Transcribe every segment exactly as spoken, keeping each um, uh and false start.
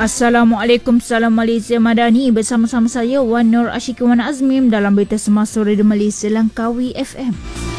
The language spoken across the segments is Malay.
Assalamualaikum, salam Malaysia Madani. Bersama-sama saya Wan Nur Ashikin Wan Azmim dalam berita semasa Radio Malaysia Langkawi F M.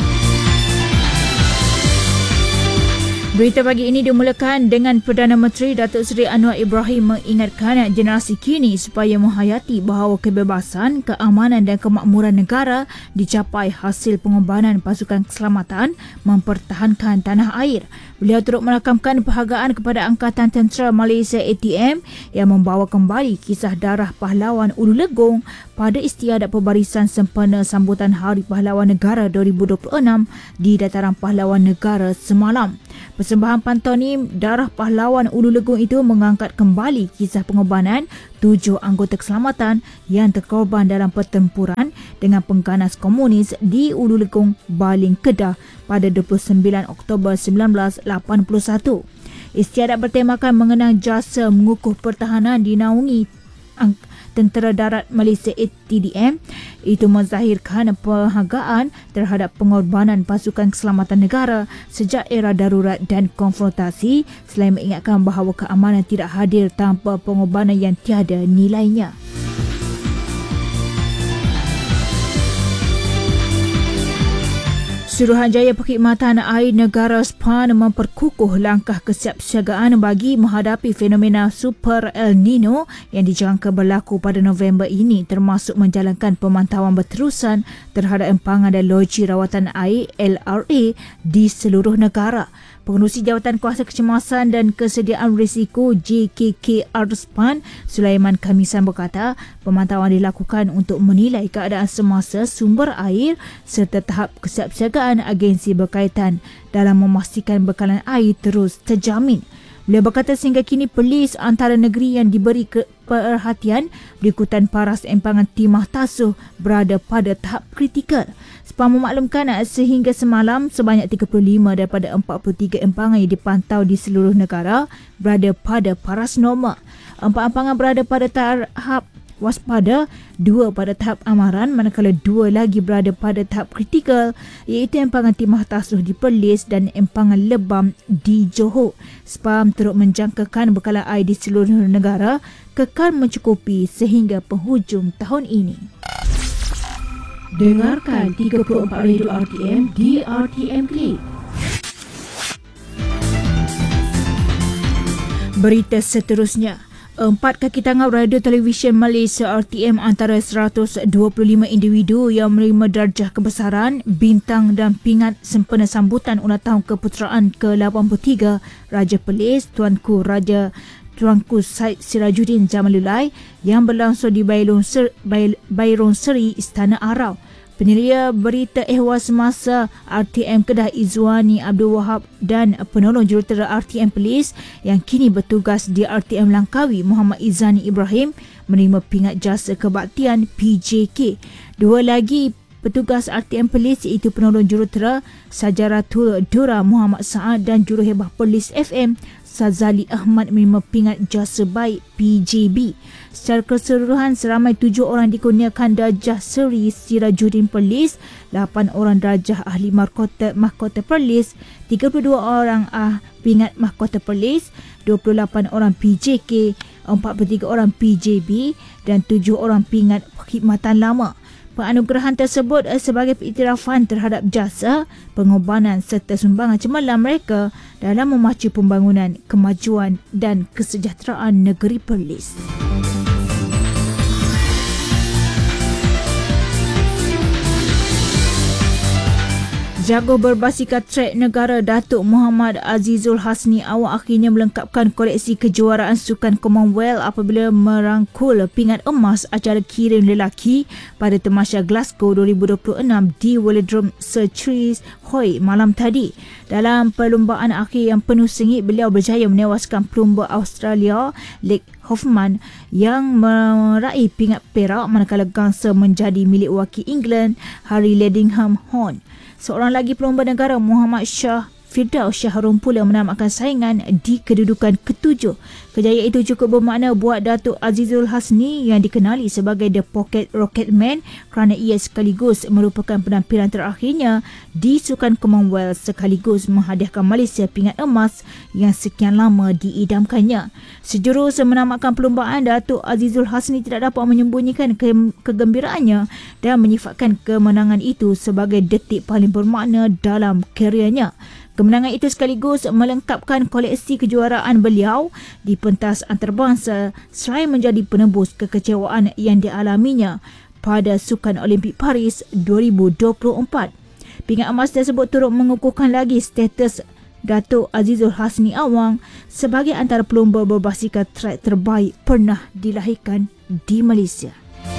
Berita pagi ini dimulakan dengan Perdana Menteri Datuk Seri Anwar Ibrahim mengingatkan generasi kini supaya menghayati bahawa kebebasan, keamanan dan kemakmuran negara dicapai hasil pengorbanan pasukan keselamatan mempertahankan tanah air. Beliau turut merakamkan penghargaan kepada Angkatan Tentera Malaysia A T M yang membawa kembali kisah darah pahlawan Ulu Legong pada istiadat pembarisan sempena sambutan Hari Pahlawan Negara dua ribu dua puluh enam di Dataran Pahlawan Negara semalam. Persembahan pantonim darah pahlawan Ulu Legong itu mengangkat kembali kisah pengorbanan tujuh anggota keselamatan yang terkorban dalam pertempuran dengan pengganas komunis di Ulu Legong, Baling, Kedah pada dua puluh sembilan Oktober sembilan belas lapan puluh satu. Istiadat bertemakan mengenang jasa mengukuh pertahanan dinaungi Tentera Darat Malaysia A T D M. Itu menzahirkan penghargaan terhadap pengorbanan pasukan keselamatan negara sejak era darurat dan konfrontasi, selain mengingatkan bahawa keamanan tidak hadir tanpa pengorbanan yang tiada nilainya. Suruhanjaya Perkhidmatan Air Negara S P A N memperkukuh langkah kesiapsiagaan bagi menghadapi fenomena Super El Nino yang dijangka berlaku pada November ini, termasuk menjalankan pemantauan berterusan terhadap empangan dan loji rawatan air L R A di seluruh negara. Pengerusi Jawatan Kuasa Kecemasan dan Kesediaan Risiko J K K R S P A N, Sulaiman Khamisan berkata, pemantauan dilakukan untuk menilai keadaan semasa sumber air serta tahap kesiapsiagaan agensi berkaitan dalam memastikan bekalan air terus terjamin. Beliau berkata sehingga kini Perlis antara negeri yang diberi ke perhatian berikutan paras empangan Timah Tasuh berada pada tahap kritikal. S P A N memaklumkan sehingga semalam sebanyak tiga puluh lima daripada empat puluh tiga empangan yang dipantau di seluruh negara berada pada paras normal. Empat empangan berada pada tahap waspada, dua pada tahap amaran, manakala dua lagi berada pada tahap kritikal, iaitu empangan Timah Tasuh di Perlis dan empangan Lebam di Johor. S P A M turut menjangkakan bekalan air di seluruh negara kekal mencukupi sehingga penghujung tahun ini. Dengarkan tiga puluh empat Radio R T M di R T M Click. Berita seterusnya. Empat kaki tangan radio televisyen Malaysia R T M antara seratus dua puluh lima individu yang menerima darjah kebesaran, bintang dan pingat sempena sambutan ulang tahun keputeraan ke lapan puluh tiga Raja Perlis Tuanku Raja Tuanku Said Sirajuddin Jamalulai yang berlangsung di Bailong Seri, Bailong Seri Istana Arau. Penyelia berita ehwal semasa R T M Kedah Izwani Abdul Wahab dan penolong jurutera R T M Perlis yang kini bertugas di R T M Langkawi Muhammad Izani Ibrahim menerima pingat jasa kebaktian P J K. Dua lagi petugas R T M Perlis iaitu penolong jurutera Sajaratul Dura Muhammad Saad dan juruhebah Perlis F M Sazali Ahmad menerima pingat jasa baik P J B. Secara keseluruhan, seramai tujuh orang dikurniakan darjah Seri Sirajuddin Perlis, lapan orang darjah Ahli Mahkota Mahkota Perlis, tiga puluh dua orang ah pingat Mahkota Perlis, dua puluh lapan orang P J K, empat puluh tiga orang P J B dan tujuh orang pingat Perkhidmatan Lama. Penganugerahan tersebut sebagai pengiktirafan terhadap jasa, pengorbanan serta sumbangan cemerlang mereka dalam memacu pembangunan, kemajuan dan kesejahteraan negeri Perlis. Jago berbasikal trek negara Datuk Muhammad Azizul Hasni awak akhirnya melengkapkan koleksi kejuaraan sukan Commonwealth apabila merangkul pingat emas acara kirim lelaki pada Tamasya Glasgow dua ribu dua puluh enam di Velodrome Sir Chris Hoy malam tadi. Dalam perlumbaan akhir yang penuh sengit, beliau berjaya menewaskan pelumba Australia Lake Hoffman yang meraih pingat perak, manakala gangsa menjadi milik wakil England Harry Ledingham Horn. Seorang lagi pelumba negara Muhammad Shah Firdaus Shahrum pula menamatkan saingan di kedudukan ketujuh. Kejayaan itu cukup bermakna buat Datuk Azizul Hasni yang dikenali sebagai The Pocket Rocket Man kerana ia sekaligus merupakan penampilan terakhirnya di Sukan Commonwealth sekaligus menghadiahkan Malaysia pingat emas yang sekian lama diidamkannya. Sejurus menamatkan perlumbaan, Datuk Azizul Hasni tidak dapat menyembunyikan ke- kegembiraannya dan menyifatkan kemenangan itu sebagai detik paling bermakna dalam kerjanya. Kemenangan itu sekaligus melengkapkan koleksi kejuaraan beliau di pentas antarabangsa selain menjadi penebus kekecewaan yang dialaminya pada Sukan Olimpik Paris dua ribu dua puluh empat. Pingat emas tersebut turut mengukuhkan lagi status Datuk Azizul Hasni Awang sebagai antara pelumba berbasikal trek terbaik pernah dilahirkan di Malaysia.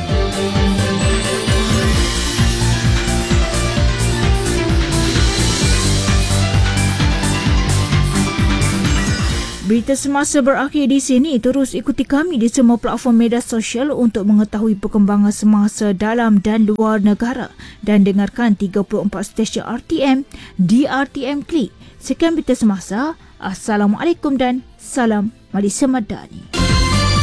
Berita semasa berakhir di sini. Terus ikuti kami di semua platform media sosial untuk mengetahui perkembangan semasa dalam dan luar negara dan dengarkan tiga puluh empat stesen R T M di R T M Klik. Sekian berita semasa. Assalamualaikum dan salam Malaysia Madani.